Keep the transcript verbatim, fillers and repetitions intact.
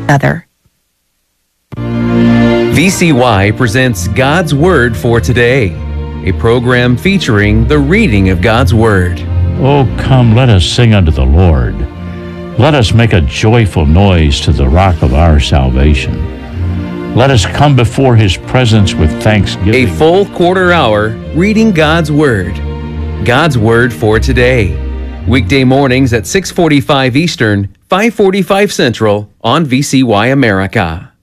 other. V C Y presents God's Word for Today, a program featuring the reading of God's Word. Oh, come, let us sing unto the Lord. Let us make a joyful noise to the rock of our salvation. Let us come before his presence with thanksgiving. A full quarter hour reading God's Word. God's Word for Today. Weekday mornings at six forty-five Eastern, five forty-five Central on V C Y America.